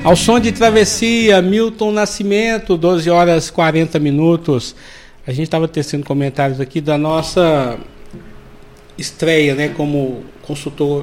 Ao som de Travessia, Milton Nascimento, 12 horas 40 minutos. A gente estava tecendo comentários aqui da nossa estreia, né, como consultor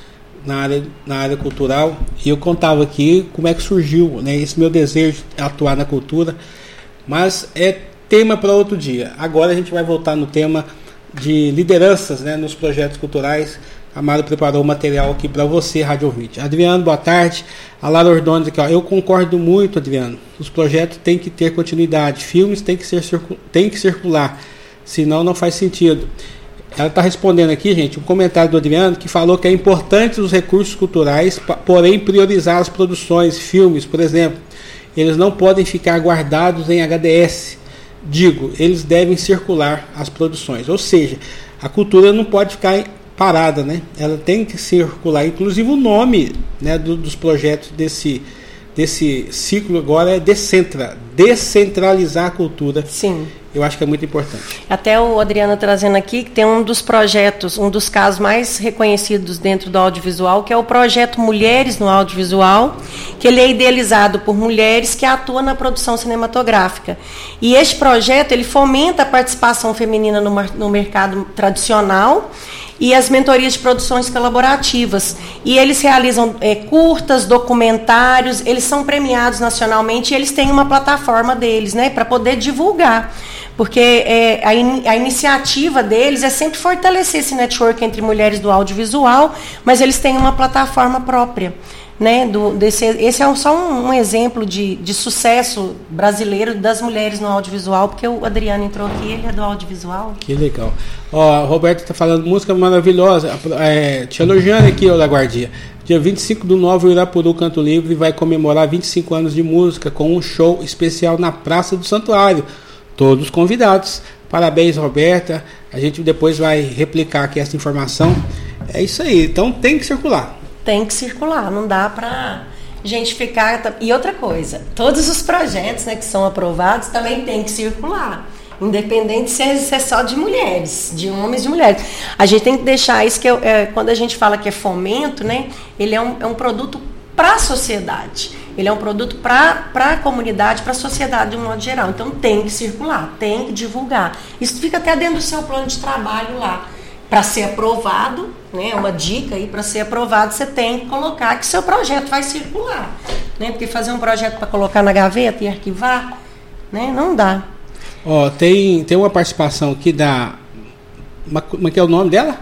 na área cultural. E eu contava aqui como é que surgiu, né, esse meu desejo de atuar na cultura. Mas é tema para outro dia. Agora a gente vai voltar no tema de lideranças, né, nos projetos culturais. A Mara preparou o material aqui para você, Rádio Ouvinte. Adriano, boa tarde. A Lara Ordonez aqui, ó. Eu concordo muito, Adriano. Os projetos têm que ter continuidade. Filmes têm que circular. Senão não faz sentido. Ela está respondendo aqui, gente, um comentário do Adriano que falou que é importante os recursos culturais, porém priorizar as produções, filmes, por exemplo. Eles não podem ficar guardados em HDS. Digo, eles devem circular as produções. Ou seja, a cultura não pode ficar parada, né? Ela tem que circular. Inclusive o nome, né, dos projetos desse ciclo agora é descentralizar a cultura. Sim. Eu acho que é muito importante. Até o Adriano trazendo aqui que tem um dos projetos, um dos casos mais reconhecidos dentro do audiovisual, que é o projeto Mulheres no Audiovisual, que ele é idealizado por mulheres que atuam na produção cinematográfica. E este projeto, ele fomenta a participação feminina no mercado tradicional e as mentorias de produções colaborativas. E eles realizam curtas, documentários, eles são premiados nacionalmente e eles têm uma plataforma deles, né, para poder divulgar. Porque a iniciativa deles é sempre fortalecer esse network entre mulheres do audiovisual, mas eles têm uma plataforma própria. Né, esse é só um exemplo de sucesso brasileiro das mulheres no audiovisual, porque o Adriano entrou aqui, ele é do audiovisual. Que legal. Ó, a Roberta está falando música maravilhosa, te elogiando aqui, ó, da Guardia. Dia 25/9, o Irapuru Canto Livre vai comemorar 25 anos de música com um show especial na Praça do Santuário. Todos convidados. Parabéns, Roberta. A gente depois vai replicar aqui essa informação. É isso aí, então tem que circular. Tem que circular, não dá para gente ficar... E outra coisa, todos os projetos, né, que são aprovados também tem que circular, independente se é só de mulheres, de homens e de mulheres. A gente tem que deixar isso, que quando a gente fala que é fomento, né, ele é um produto para a sociedade, ele é um produto para a comunidade, para a sociedade de um modo geral. Então tem que circular, tem que divulgar. Isso fica até dentro do seu plano de trabalho lá. Para ser aprovado, né, uma dica aí, para ser aprovado, você tem que colocar que seu projeto vai circular. Né, porque fazer um projeto para colocar na gaveta e arquivar, né, não dá. Ó, tem uma participação aqui da... Como é que é o nome dela?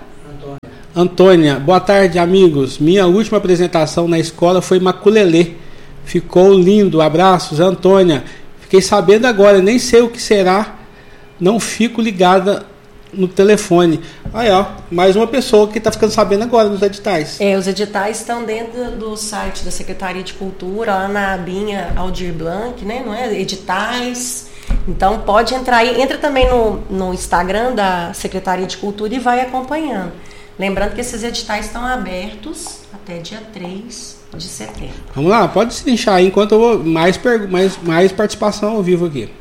Antônia. Boa tarde, amigos. Minha última apresentação na escola foi Maculelê. Ficou lindo. Abraços, Antônia. Fiquei sabendo agora, nem sei o que será. Não fico ligada no telefone. Aí, ó, mais uma pessoa que está ficando sabendo agora dos editais. Os editais estão dentro do site da Secretaria de Cultura, lá na abinha Aldir Blanc, né? Não é? Editais. Então pode entrar aí. Entra também no Instagram da Secretaria de Cultura e vai acompanhando. Lembrando que esses editais estão abertos até dia 3 de setembro. Vamos lá, pode se deixar aí enquanto eu vou mais participação ao vivo aqui.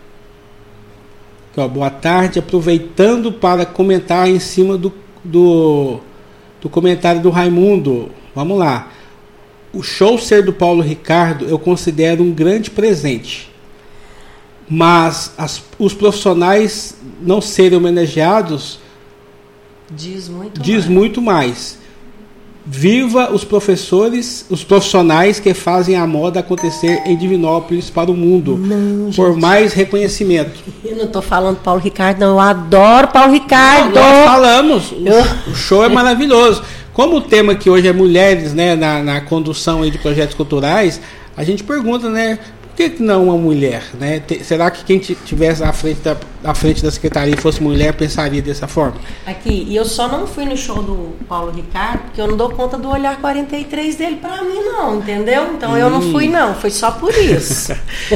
Ó, boa tarde, aproveitando para comentar em cima do comentário do Raimundo. Vamos lá. O show ser do Paulo Ricardo eu considero um grande presente. Mas os profissionais não serem homenageados diz muito mais. Viva os profissionais que fazem a moda acontecer em Divinópolis para o mundo. Não, por mais reconhecimento. Eu não estou falando Paulo Ricardo, não. Eu adoro Paulo Ricardo. Nós falamos. O show é maravilhoso. Como o tema que hoje é mulheres, né, na condução aí de projetos culturais, a gente pergunta, né, por que não uma mulher? Né? Será que quem estivesse à frente da secretaria fosse mulher pensaria dessa forma? Aqui, e eu só não fui no show do Paulo Ricardo porque eu não dou conta do olhar 43 dele para mim, não, entendeu? Então eu não fui, não, foi só por isso.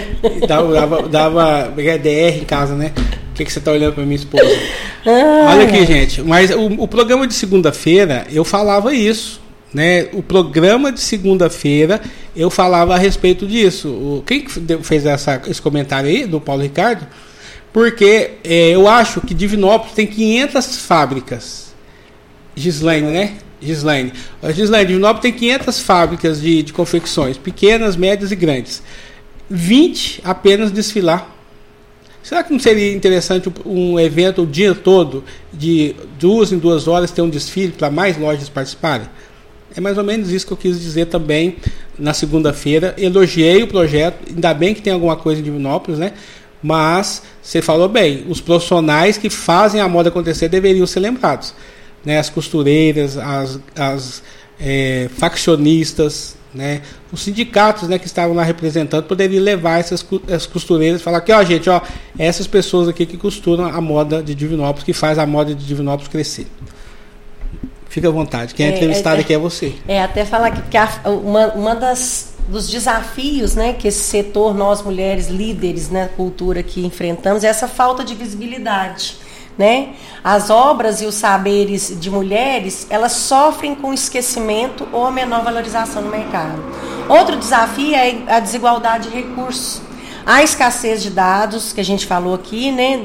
dava DR em casa, né? O que você está olhando para minha esposa? Olha aqui, gente, mas o programa de segunda-feira eu falava isso. Né, o programa de segunda-feira eu falava a respeito disso. Quem fez esse comentário aí do Paulo Ricardo? Porque eu acho que Divinópolis tem 500 fábricas. Gislaine, né? Gislaine. Gislaine, Divinópolis tem 500 fábricas de confecções, pequenas, médias e grandes. 20 apenas desfilar. Será que não seria interessante um evento o dia todo, de 2 em 2 horas, ter um desfile para mais lojas participarem? É mais ou menos isso que eu quis dizer também na segunda-feira. Elogiei o projeto, ainda bem que tem alguma coisa em Divinópolis, né? Mas você falou bem, os profissionais que fazem a moda acontecer deveriam ser lembrados, né? As costureiras, as faccionistas, né? Os sindicatos, né, que estavam lá representando poderiam levar essas costureiras e falar que, ó, gente, ó, essas pessoas aqui que costuram a moda de Divinópolis, que faz a moda de Divinópolis crescer. Fica à vontade, quem é entrevistado aqui é você. Até falar que dos desafios, né, que esse setor, nós mulheres líderes na cultura que enfrentamos, é essa falta de visibilidade, né? As obras e os saberes de mulheres, elas sofrem com esquecimento ou a menor valorização no mercado. Outro desafio é a desigualdade de recursos. A escassez de dados, que a gente falou aqui, né,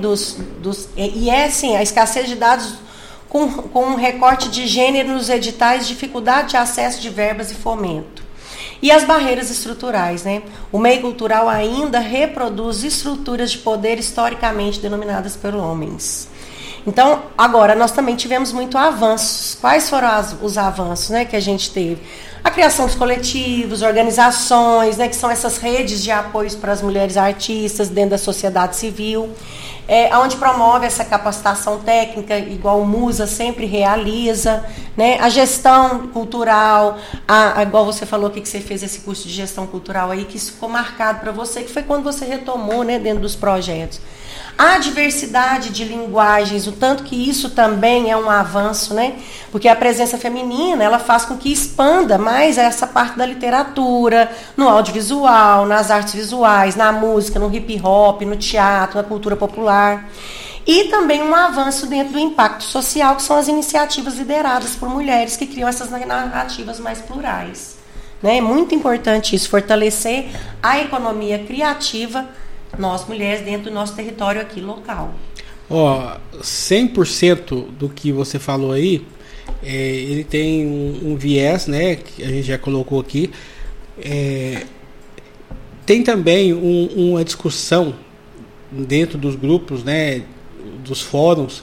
a escassez de dados com um recorte de gênero nos editais, dificuldade de acesso de verbas e fomento. E as barreiras estruturais, né? O meio cultural ainda reproduz estruturas de poder historicamente denominadas por homens. Então, agora, nós também tivemos muito avanços. Quais foram os avanços, né, que a gente teve? A criação dos coletivos, organizações, né, que são essas redes de apoios para as mulheres artistas dentro da sociedade civil, onde promove essa capacitação técnica, igual o MUSA sempre realiza, né? A gestão cultural, igual você falou que você fez esse curso de gestão cultural aí, que isso ficou marcado para você, que foi quando você retomou, né, dentro dos projetos. A diversidade de linguagens, o tanto que isso também é um avanço, né? Porque a presença feminina, ela faz com que expanda mais essa parte da literatura, no audiovisual, nas artes visuais, na música, no hip hop, no teatro, na cultura popular. E também um avanço dentro do impacto social, que são as iniciativas lideradas por mulheres que criam essas narrativas mais plurais, né? É muito importante isso, fortalecer a economia criativa, nós mulheres, dentro do nosso território aqui local. 100% do que você falou aí, ele tem um viés, né, que a gente já colocou aqui. Tem também uma discussão dentro dos grupos, né, dos fóruns,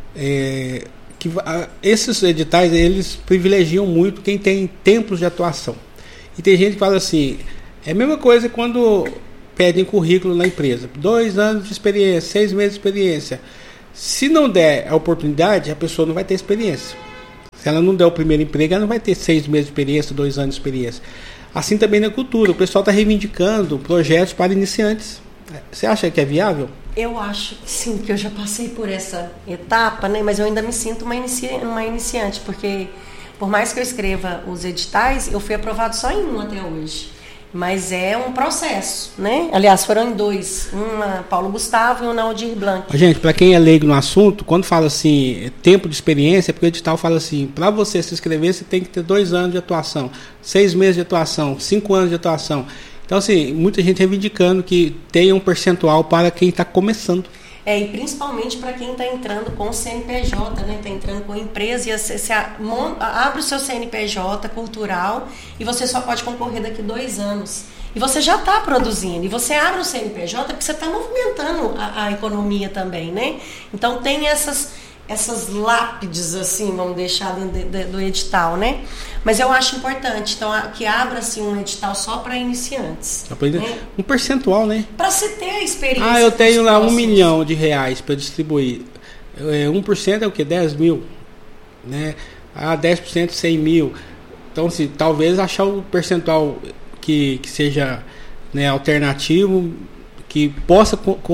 que esses editais, eles privilegiam muito quem tem tempos de atuação. E tem gente que fala assim, é a mesma coisa quando pedem currículo na empresa, 2 anos de experiência, 6 meses de experiência. Se não der a oportunidade, a pessoa não vai ter experiência. Se ela não der o primeiro emprego, ela não vai ter 6 meses de experiência, 2 anos de experiência. Assim também na cultura, o pessoal está reivindicando projetos para iniciantes. Você acha que é viável? Eu acho que sim, porque eu já passei por essa etapa, né? Mas eu ainda me sinto uma iniciante, porque por mais que eu escreva os editais, eu fui aprovado só em um até hoje. Mas é um processo, né? Aliás, foram em 2. Uma Paulo Gustavo e uma Aldir Blanc. Gente, para quem é leigo no assunto, quando fala assim, tempo de experiência, é porque o edital fala assim, para você se inscrever, você tem que ter 2 anos de atuação, 6 meses de atuação, 5 anos de atuação. Então, assim, muita gente reivindicando que tenha um percentual para quem está começando. E principalmente para quem está entrando com o CNPJ, né? Está entrando com empresa, e você abre o seu CNPJ cultural e você só pode concorrer daqui 2 anos. E você já está produzindo, e você abre o CNPJ porque você está movimentando a economia também, né? Então tem essas lápides, assim, vamos deixar do edital, né? Mas eu acho importante, então, que abra assim, um edital só para iniciantes. Né? Um percentual, né? Para você ter a experiência. Eu tenho lá R$1 milhão para distribuir. 1% é o quê? 10 mil. Né? 10% 100 mil. Então, assim, talvez achar o percentual que seja, né, alternativo, que possa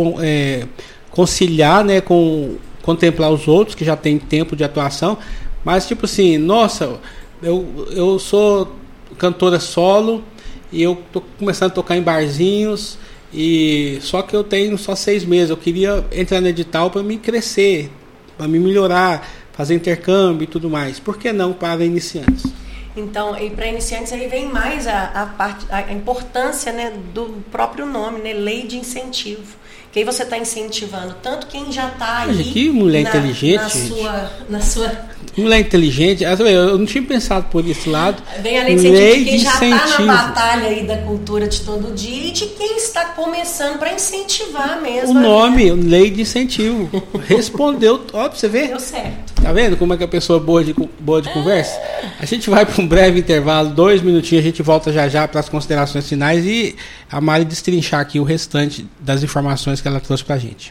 conciliar, né, contemplar os outros que já têm tempo de atuação, mas tipo assim, nossa, eu sou cantora solo e eu tô começando a tocar em barzinhos, e só que eu tenho só 6 meses, eu queria entrar no edital para me crescer, para me melhorar, fazer intercâmbio e tudo mais. Por que não para iniciantes? Então, e para iniciantes aí vem mais a importância, né, do próprio nome, né, lei de incentivo. Que aí você está incentivando tanto quem já está aí que mulher inteligente, na sua... Mulher inteligente, eu não tinha pensado por esse lado. Vem a lei de incentivo de quem já está na batalha aí da cultura de todo dia e de quem está começando para incentivar mesmo. O nome, lei de incentivo. Respondeu, ó, pra você ver. Deu certo. Tá vendo como é que a pessoa boa de conversa? A gente vai para um breve intervalo, 2 minutinhos, a gente volta já para as considerações finais e a Mari destrinchar aqui o restante das informações que ela trouxe para a gente.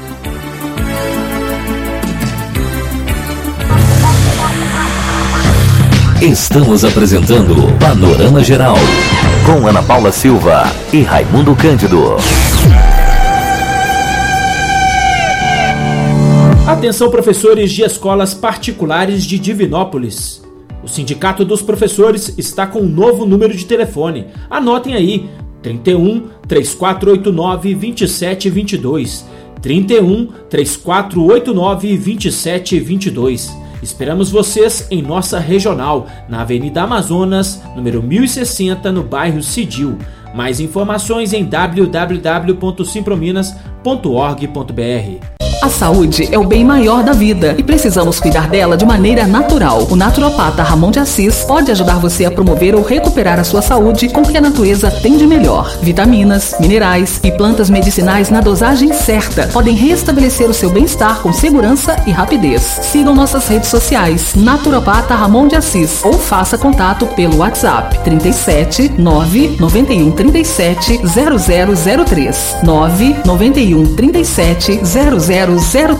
Estamos apresentando Panorama Geral, com Ana Paula Silva e Raimundo Cândido. Atenção, professores de escolas particulares de Divinópolis. O Sindicato dos Professores está com um novo número de telefone. Anotem aí, 31 3489 2722. 31 3489 2722. Esperamos vocês em nossa regional, na Avenida Amazonas, número 1060, no bairro Cidil. Mais informações em www.simprominas.org.br. A saúde é o bem maior da vida e precisamos cuidar dela de maneira natural. O naturopata Ramon de Assis pode ajudar você a promover ou recuperar a sua saúde com o que a natureza tem de melhor. Vitaminas, minerais e plantas medicinais na dosagem certa podem restabelecer o seu bem-estar com segurança e rapidez. Sigam nossas redes sociais, Naturopata Ramon de Assis, ou faça contato pelo WhatsApp 37 991 37 0003 991 37 0003.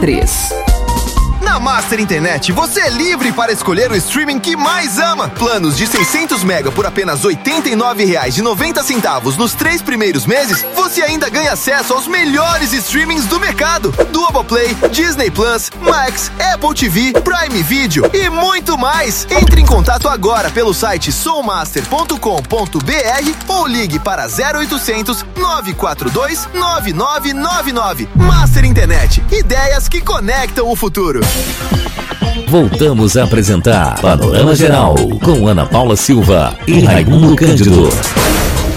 Na Master Internet, você é livre para escolher o streaming que mais ama. Planos de 600 MB por apenas R$ 89,90 nos 3 primeiros meses, você ainda ganha acesso aos melhores streamings do mercado. Globoplay, Disney Plus, Max, Apple TV, Prime Video e muito mais. Entre em contato agora pelo site soulmaster.com.br ou ligue para 0800 942 9999. Master Internet, ideias que conectam o futuro. Voltamos a apresentar Panorama Geral com Ana Paula Silva e Raimundo Cândido.